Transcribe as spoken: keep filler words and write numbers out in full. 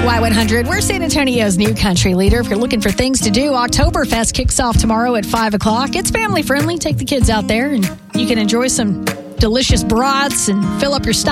Y one hundred. We're San Antonio's new country leader. If you're looking for things to do, Oktoberfest kicks off tomorrow at five o'clock. It's family friendly. Take the kids out there and you can enjoy some delicious brats and fill up your stomach.